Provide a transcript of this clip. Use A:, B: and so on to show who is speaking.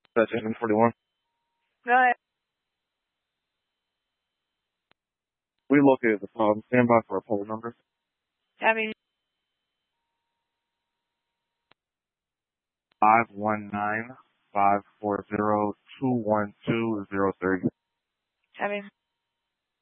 A: That's engine 41.
B: Go ahead.
A: We located the problem. Stand by for a poll number.
B: Having
A: 519-540-21203.
B: having